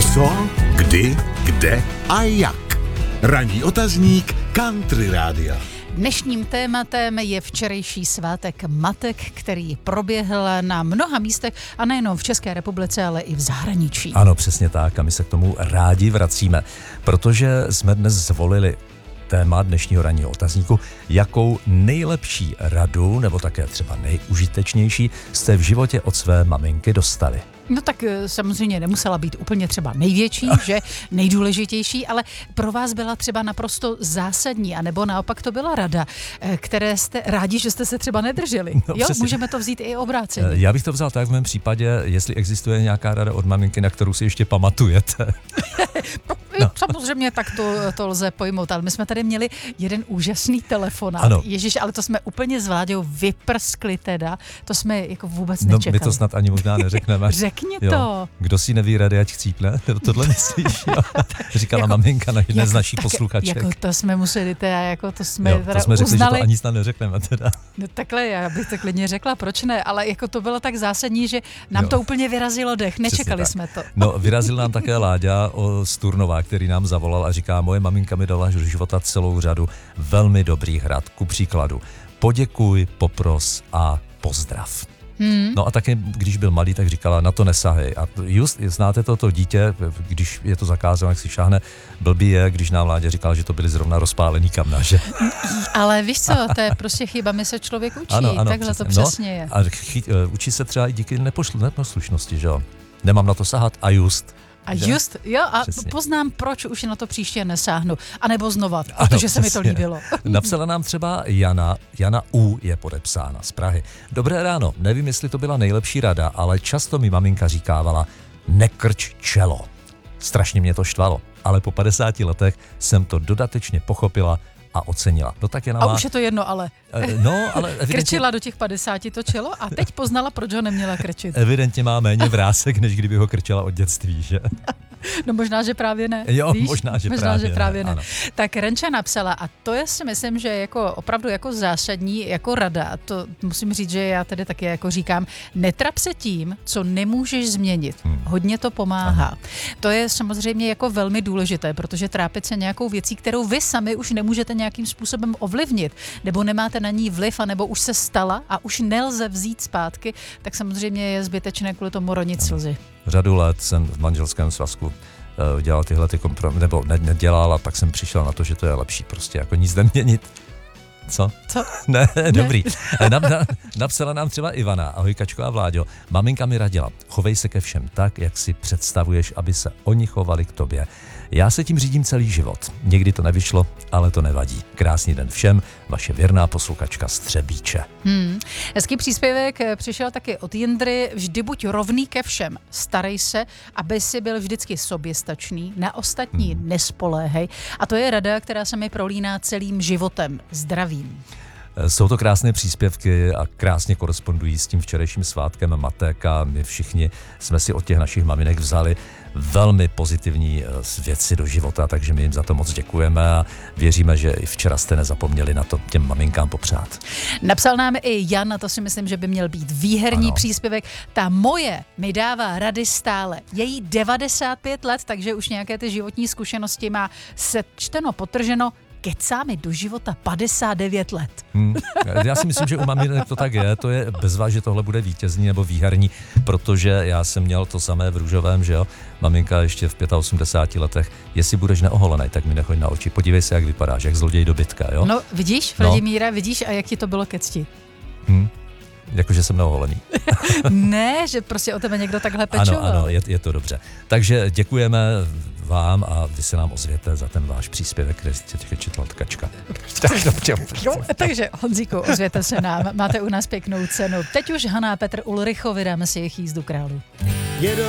Co, kdy, kde a jak. Ranní otazník Country Rádia. Dnešním tématem je včerejší svátek matek, který proběhl na mnoha místech a nejenom v České republice, ale i v zahraničí. Ano, přesně tak a my se k tomu rádi vracíme, protože jsme dnes zvolili téma dnešního ranního otazníku, jakou nejlepší radu, nebo také třeba nejužitečnější, jste v životě od své maminky dostali. No tak samozřejmě nemusela být úplně třeba největší, že nejdůležitější, ale pro vás byla třeba naprosto zásadní, anebo naopak to byla rada, které jste rádi, že jste se třeba nedrželi. No, jo, přesně. Můžeme to vzít i obráceně. Já bych to vzal tak v mém případě, jestli existuje nějaká rada od maminky, na kterou si ještě pamatujete. No. Samozřejmě tak to lze pojmout, ale my jsme tady měli jeden úžasný telefonát. Ano. Ježiš, ale to jsme úplně s Vláďou vyprskli teda, to jsme jako vůbec nečekali. No, my to snad ani možná neřekneme. Řekni jo. to. Kdo si neví rady, ať chcípne? Tohle myslíš? Říkala maminka na jedné z našich posluchaček. Jako to jsme museli teda, jako to jsme teda to jsme řekli, uznali. že to ani snad neřekneme teda. No takhle, já bych to klidně řekla, proč ne, ale jako to bylo tak zásadní, že nám to úplně vyrazilo dech, nečekali jsme to. No, vyrazil nám také Láďa z Turnova, který nám zavolal a říká, moje maminka mi dala do života celou řadu velmi dobrých rad, ku příkladu. Poděkuj, popros a pozdrav. No a taky, když byl malý, tak říkala, na to nesahej. A just znáte to dítě, když je to zakázáno, jak si šáhne, blbý je, když nám Láďa říkal, že to byly zrovna rozpálený kamna, že? Ale víš co, to je prostě chybami se člověk učí, ano, takhle přesně. to přesně je. A učí se třeba i díky neposlušnosti, že jo? Nemám na to sahat a just. A just, jo, a přesně. Poznám, proč už na to příště nesáhnu. A nebo znova, protože se mi to líbilo. Napsala nám třeba Jana U je podepsána z Prahy. Dobré ráno, nevím, jestli to byla nejlepší rada, ale často mi maminka říkávala, nekrč čelo. Strašně mě to štvalo, ale po 50 letech jsem to dodatečně pochopila a ocenila. No tak a už je to jedno, ale. No, ale evidentně. Krčila do těch 50 to čelo a teď poznala, proč ho neměla krčit. Evidentně má méně vrásek, než kdyby ho krčila od dětství, že? No možná, že právě ne. Jo, víš? možná, že právě ne. Ano. Tak Renča napsala a to je si myslím, že jako opravdu jako zásadní jako rada. A to musím říct, že já tedy taky jako říkám, netrap se tím, co nemůžeš změnit. Hodně to pomáhá. Aha. To je samozřejmě jako velmi důležité, protože trápit se nějakou věcí, kterou vy sami už nemůžete nějakým způsobem ovlivnit, nebo nemáte na ní vliv, anebo už se stala a už nelze vzít zpátky, tak samozřejmě je zbytečné kvůli tomu ronit slzy. Řadu let jsem v manželském svazku dělal tyhle kompromisy, nebo nedělal, a pak jsem přišel na to, že to je lepší prostě jako nic neměnit. Co? Ne, dobrý. Napsala nám třeba Ivana, ahoj Kačko a Vláďo, maminka mi radila, chovej se ke všem tak, jak si představuješ, aby se oni chovali k tobě. Já se tím řídím celý život. Někdy to nevyšlo, ale to nevadí. Krásný den všem, vaše věrná posluchačka z Třebíče. Hezký příspěvek přišel taky od Jindry. Vždy buď rovný ke všem. Starej se, aby si byl vždycky soběstačný, na ostatní nespoléhej. A to je rada, která se mi prolíná celým životem. Zdravím. Jsou to krásné příspěvky a krásně korespondují s tím včerejším svátkem matek a my všichni jsme si od těch našich maminek vzali velmi pozitivní věci do života, takže my jim za to moc děkujeme a věříme, že i včera jste nezapomněli na to těm maminkám popřát. Napsal nám i Jan, a to si myslím, že by měl být výherní příspěvek. Ta moje mi dává rady stále. Je jí 95 let, takže už nějaké ty životní zkušenosti má sečteno, potrženo. Kecá mi do života 59 let. Já si myslím, že u maminek to tak je. To je bezva, že tohle bude vítězný nebo výherní, protože já jsem měl to samé v růžovém, že jo. Maminka ještě v 85 letech, jestli budeš neoholený, tak mi nechoď na oči. Podívej se, jak vypadáš, jak zloděj dobytka, jo. No, vidíš, Vladimíra, vidíš, a jak ti to bylo ke cti? Jakože jsem neoholený. Ne, že prostě o tebe někdo takhle pečoval. Ano, je to dobře. Takže děkujeme vám a vy se nám ozvěte za ten váš příspěvek, který jste četla Kačka. Takže Honzíku, ozvěte se nám, máte u nás pěknou cenu. Teď už Hana a Petr Ulrichovi, dáme si jejich jízdu králu.